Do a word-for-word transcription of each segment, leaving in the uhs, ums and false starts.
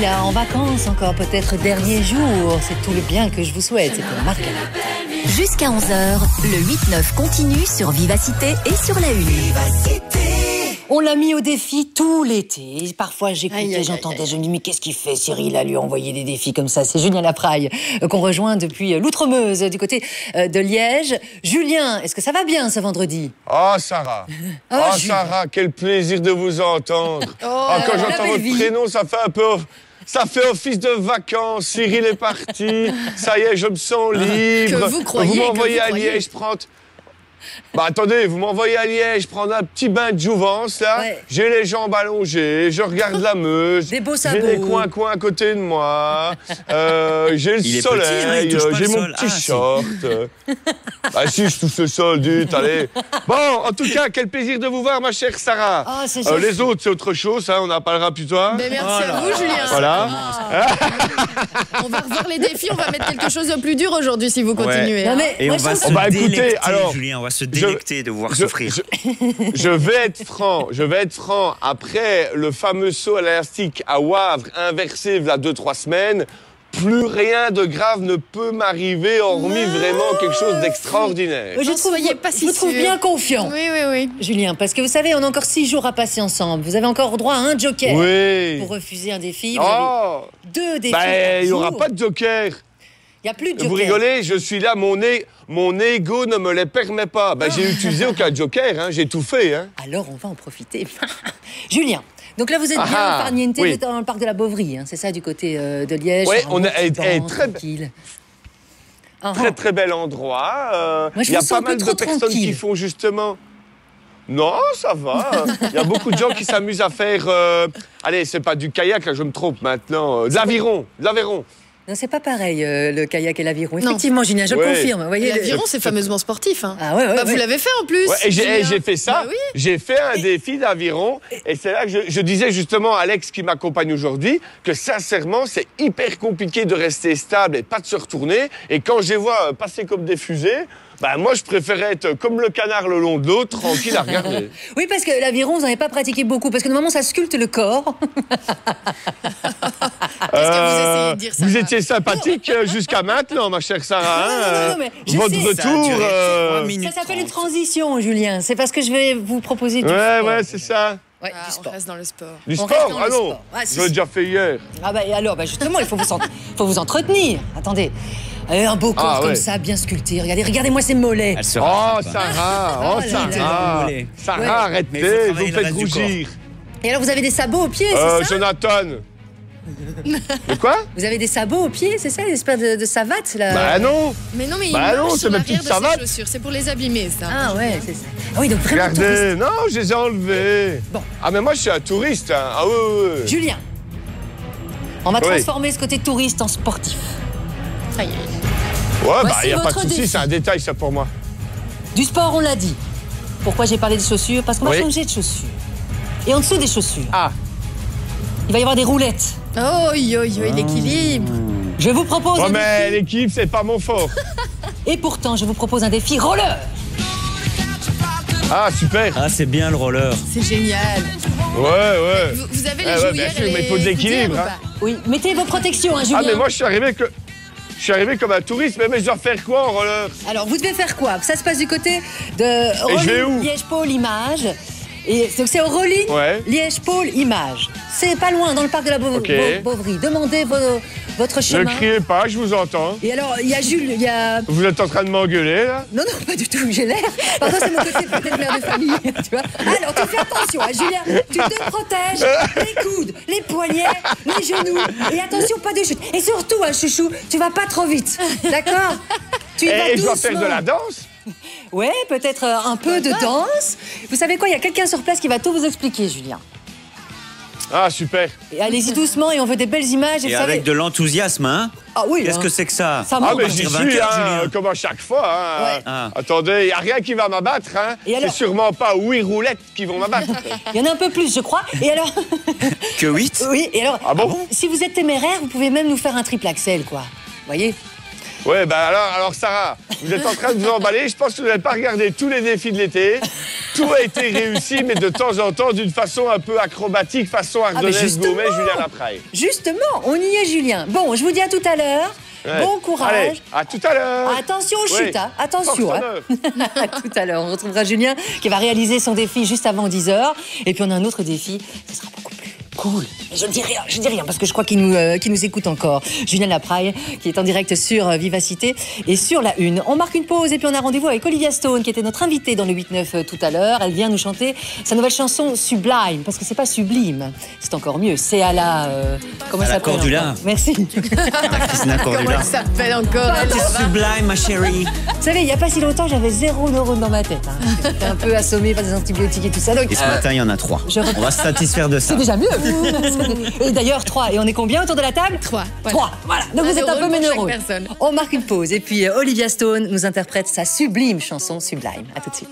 Là, en vacances encore, peut-être dernier jour. C'est tout le bien que je vous souhaite. C'est pour Marc. Jusqu'à onze heures, le huit neuf continue sur Vivacité et sur la Une. On l'a mis au défi tout l'été. Parfois, j'écoutais, j'entendais, je me dis, mais qu'est-ce qu'il fait, Cyril, à lui envoyer des défis comme ça? C'est Julien Lapraille, euh, qu'on rejoint depuis l'Outremeuse, du côté euh, de Liège. Julien, est-ce que ça va bien ce vendredi? Oh, Sarah. Oh, Oh, Julien. Sarah, quel plaisir de vous entendre. Oh, Oh, quand la j'entends belle votre vie. prénom, ça fait un peu... Ça fait office de vacances. Cyril est parti. Ça y est, je me sens libre. Que vous croyez, Vous que m'envoyez vous à croyez. Liège prendre... Bah attendez, vous m'envoyez à Liège prendre un petit bain de jouvence, là. Ouais. J'ai les jambes allongées, je regarde la Meuse. Des beaux J'ai sabots. les coins-coins à côté de moi. Euh, j'ai le Il est petit, soleil, hein, il touche pas j'ai le mon sol. petit Ah, si. short. Bah si, je touche le sol, dites, allez. Bon, en tout cas, quel plaisir de vous voir, ma chère Sarah. Oh, c'est Euh, gentil. les autres, c'est autre chose, hein, on en parlera plus tard. Ben, merci Oh à là vous, là. Julien. Voilà. On va revoir les défis, on va mettre quelque chose de plus dur aujourd'hui si vous continuez. Non, hein. mais Et moi, on je va trouve se Oh, bah, écoutez, délecter, alors, Julien, on va se délecter de voir Je, souffrir. je- je vais être franc, je vais être franc. Après le fameux saut à l'élastique à Wavre, inversé il y a deux, trois semaines, plus rien de grave ne peut m'arriver, hormis vraiment quelque chose d'extraordinaire. je N'en trouve, soyez pas si je vous trouve sûr. bien confiant. Oui, oui, oui. Julien, parce que vous savez, on a encore six jours à passer ensemble. Vous avez encore droit à un joker Oui. pour refuser un défi. Vous Oh, avez deux défis. ben, par il n'y aura jour. pas de joker. Il n'y a plus de joker. Vous rigolez, je suis là, mon, é- mon ego ne me les permet pas. Ben, j'ai utilisé aucun joker, hein, j'ai tout fait. Hein. Alors, on va en profiter. Julien, donc là, vous êtes Ah bien ah, farniente, oui. vous êtes dans le parc de la Beauvrie, hein, c'est ça, du côté euh, de Liège. Ouais, sur un on beau a- elle- petit elle est banc, très- tranquille. Ah, Très ah. très bel endroit. Euh, Moi, je Il y a vous sens pas un peu mal de trop personnes tranquille. qui font justement... Non, ça va. Il y a beaucoup de gens qui s'amusent à faire... euh, Allez, c'est pas du kayak, là, je me trompe maintenant. euh, De l'aviron, de l'aviron. Non, c'est pas pareil, euh, le kayak et l'aviron. Non. Effectivement, Julien, je Ouais. le confirme. Vous voyez, le- L'aviron, c'est fameusement sportif. Hein. Ah ouais, ouais, Bah, ouais. Vous l'avez fait en plus. Ouais, et j'ai Julien. et j'ai fait ça. Bah oui. J'ai fait un défi d'aviron. Et c'est là que je, je disais justement à Alex qui m'accompagne aujourd'hui que sincèrement, c'est hyper compliqué de rester stable et pas de se retourner. Et quand je les vois euh, passer comme des fusées, bah, moi, je préférais être comme le canard le long de l'eau, tranquille à regarder. Oui, parce que l'aviron, vous n'avez pas pratiqué beaucoup, parce que normalement, ça sculpte le corps. Qu'est-ce que vous essayez de dire, vous Sarah? étiez sympathique euh, jusqu'à maintenant, ma chère Sarah. Non, non, hein, non, non, mais je Votre sais. Ça a retour... duré euh, trois minutes Ça s'appelle une trente. transition, Julien. C'est parce que je vais vous proposer du Ouais, sport. ouais, c'est ça. Ouais, Ah, du on sport. reste dans le sport. Du On reste sport, dans ah le non. sport. Ah, si, Je l'ai si. déjà fait hier. Ah bah et alors, bah justement, il faut vous, en- faut vous entretenir. Attendez. Euh, un beau corps Ah, comme ouais. ça, bien sculpté. Regardez, regardez-moi ces mollets. Elle se Oh, rattrape, hein. Sarah, oh, Oh là là. Sarah. Ouais. Sarah, Ouais. arrêtez, Mais il faut vous travailler me le faites reste du corps. rougir. Et alors, vous avez des sabots aux pieds, Euh, c'est ça Jonathan. De quoi? Vous avez des sabots aux pieds, c'est ça, l'espèce de, de savate là. Bah non. Mais non, mais il Bah marche non, c'est sur ma l'arrière petite de ses savate. chaussures. C'est pour les abîmer, ça. Ah ouais, c'est ça. Ah oui, donc vraiment touriste. Regardez, non, je les ai enlevés. Bon. Ah, mais moi, je suis un touriste. Hein. Ah, oui, oui, oui. Julien, on va Oui. transformer ce côté touriste en sportif. Aïe, aïe. Ouais, bah, Voici il n'y a pas de votre souci, défi. c'est un détail, ça, pour moi. Du sport, on l'a dit. Pourquoi j'ai parlé des chaussures? Parce qu'on va Oui. changer de chaussures. Et en dessous des chaussures, Ah, il va y avoir des roulettes. Oh, oui, oui, oui, l'équilibre. Je vous propose ouais, un mais défi. l'équipe, c'est pas mon fort. Et pourtant, je vous propose un défi roller. Ah, super. Ah, c'est bien le roller. C'est génial. Ouais, ouais. Vous, vous avez les Eh ouais, jouières bien sûr, et les mais il faut de l'équilibre, gouttières ou hein. pas? Oui, mettez vos protections, hein, Julien. Ah, mais moi, je suis arrivé que... Je suis arrivé comme un touriste, mais, mais je dois faire quoi en roller? Alors, vous devez faire quoi? Ça se passe du côté de je vais où? Liège-Pôle Image. Et donc c'est au Rolling Ouais. Liège-Pôle Image. C'est pas loin, dans le parc de la Beau- Ok. Beau- Beauvrie. Demandez vo- votre Ne chemin. criez pas, je vous entends. Et alors, il y a Jules, il y a... Vous êtes en train de m'engueuler, là? Non, non, pas du tout, j'ai l'air. Pardon, c'est mon côté peut-être mère de famille, tu vois. Alors, tu fais attention, hein, Julien, tu te protèges les coudes, les poignets, les genoux. Et attention, pas de chute. Et surtout, hein, chouchou, tu vas pas trop vite, d'accord? Tu y vas Et, et je dois doucement. faire de la danse? Ouais, peut-être euh, un peu de danse. Vous savez quoi, il y a quelqu'un sur place qui va tout vous expliquer, Julien. Ah, super. Et allez-y doucement et on veut des belles images. Et, Et vous savez... avec de l'enthousiasme, hein? Ah oui, Qu'est-ce hein. que c'est que ça? Ça Ah, monte. mais hein. j'y partir suis, vainqueur, hein, Julien. comme à chaque fois. Hein. Ouais. Ah. Attendez, il n'y a rien qui va m'abattre. Hein. Et alors C'est sûrement pas huit roulettes qui vont m'abattre. Il y en a un peu plus, je crois. Et alors Que huit? Oui, et alors Ah bon? si vous êtes téméraire, vous pouvez même nous faire un triple axel, quoi. Vous voyez? Ouais, bah alors, alors Sarah, vous êtes en train de vous emballer. Je pense que vous n'avez pas regardé tous les défis de l'été. tout a été réussi, mais de temps en temps, d'une façon un peu acrobatique, façon Ardennaise Gourmet, Julien Lapraille. Justement, on y est, Julien. Bon, je vous dis à tout à l'heure. Ouais. Bon courage. Allez, à tout à l'heure. Attention aux Oui. chutes, hein. Attention. Hein. À tout à l'heure. On retrouvera Julien qui va réaliser son défi juste avant dix heures. Et puis on a un autre défi. Ce sera beaucoup plus cool. Mais je ne dis rien, je dis rien parce que je crois qu'il nous, euh, qu'il nous écoute encore. Julien Lapraille qui est en direct sur euh, Vivacité et sur la Une. On marque une pause et puis on a rendez-vous avec Olivia Stone qui était notre invitée dans le huit neuf euh, tout à l'heure. Elle vient nous chanter sa nouvelle chanson Sublime parce que c'est pas sublime, c'est encore mieux. C'est à la... Euh, comment À ça la s'appelle Cordula. encore Merci. Christina Comment Cordula. elle s'appelle encore elle, C'est là-bas sublime, ma chérie. Vous savez, il n'y a pas si longtemps, j'avais zéro neurone dans ma tête. Hein. J'étais un peu assommée par des antibiotiques et tout ça. Donc, Et ce euh, matin, il y en a trois. je reprends. On va se satisfaire de ça. c'est déjà mieux. Et d'ailleurs, trois. Et on est combien autour de la table Trois. Voilà. Trois. Voilà. Donc Un vous êtes un peu neurone mes pour chaque neurones. personne. On marque une pause. Et puis euh, Olivia Stone nous interprète sa sublime chanson Sublime. À tout de suite.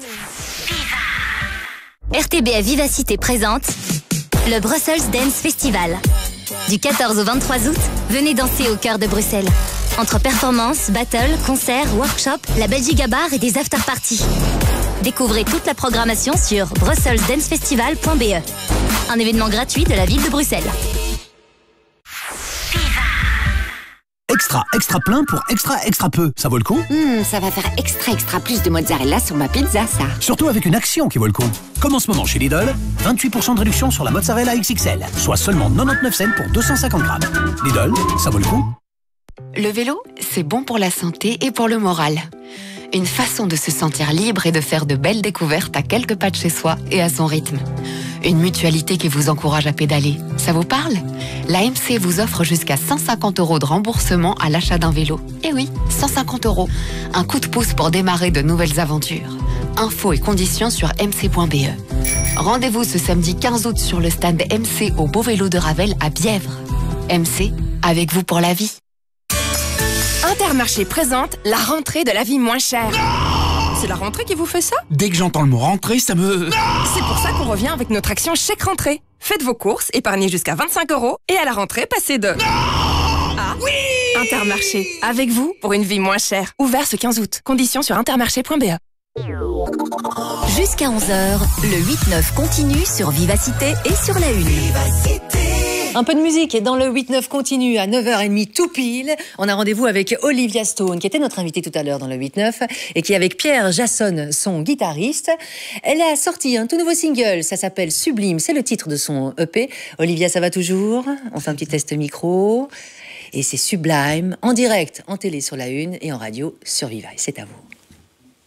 R T B A Vivacité présente le Brussels Dance Festival. Du quatorze au vingt-trois août, venez danser au cœur de Bruxelles. Entre performances, battles, concerts, workshops, la Belgique à bar et des after-parties. Découvrez toute la programmation sur brussels dance festival point b e. Un événement gratuit de la ville de Bruxelles. Extra, extra plein pour extra, extra peu. Ça vaut le coup? Hum, ça va faire extra, extra plus de mozzarella sur ma pizza, ça. Surtout avec une action qui vaut le coup. Comme en ce moment chez Lidl, vingt-huit pour cent de réduction sur la mozzarella X X L, soit seulement quatre-vingt-dix-neuf cents pour deux cent cinquante grammes. Lidl, ça vaut le coup? Le vélo, c'est bon pour la santé et pour le moral. Une façon de se sentir libre et de faire de belles découvertes à quelques pas de chez soi et à son rythme. Une mutualité qui vous encourage à pédaler. Ça vous parle? La M C vous offre jusqu'à cent cinquante euros de remboursement à l'achat d'un vélo. Eh oui, cent cinquante euros. Un coup de pouce pour démarrer de nouvelles aventures. Infos et conditions sur m c point b e. Rendez-vous ce samedi quinze août sur le stand M C au Beau Vélo de Ravel à Bièvre. M C, avec vous pour la vie. Intermarché présente la rentrée de la vie moins chère. C'est la rentrée qui vous fait ça? Dès que j'entends le mot rentrée, ça me... C'est pour ça qu'on revient avec notre action chèque rentrée. Faites vos courses, épargnez jusqu'à vingt-cinq euros et à la rentrée, passez de... Ah oui! Intermarché, avec vous pour une vie moins chère. Ouvert ce quinze août. Conditions sur intermarché point b e. Jusqu'à onze heures, le huit neuf continue sur Vivacité et sur la Une. Un peu de musique et dans le huit neuf continue à neuf heures trente tout pile. On a rendez-vous avec Olivia Stone qui était notre invitée tout à l'heure dans le huit neuf et qui avec Pierre Jasson, son guitariste. Elle a sorti un tout nouveau single, ça s'appelle Sublime, c'est le titre de son E P. Olivia, ça va toujours? On fait un petit test micro et c'est Sublime en direct, en télé sur la Une et en radio sur Viva. C'est à vous.